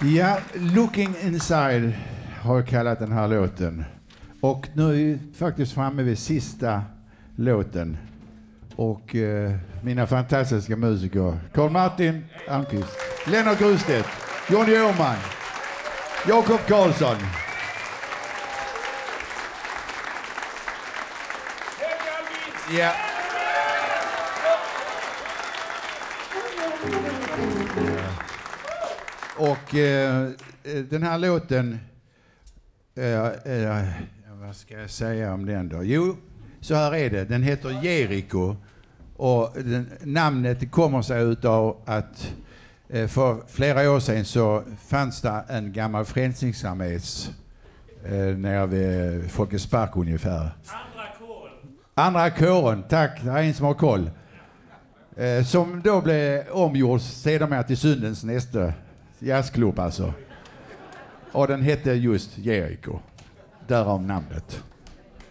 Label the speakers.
Speaker 1: Ja, Looking Inside har jag kallat den här låten. Och nu är vi faktiskt framme vid sista låten. Och mina fantastiska musiker Carl Martin Almqvist, Lennart Grustedt, Johnny Åhman, Jakob Karlsson. Ja. Och den här låten, vad ska jag säga om den då? Jo, så här är det. Den heter Jericho och namnet kommer sig utav att för flera år sedan så fanns det en gammal frälsningsarmés nere vid Folkets Park ungefär. Andra kåren, tack. Det är en som har koll. Som då blev omgjord sedermera till Syndens nästa jazzklubb alltså. Och den hette just Jericho. Därav namnet.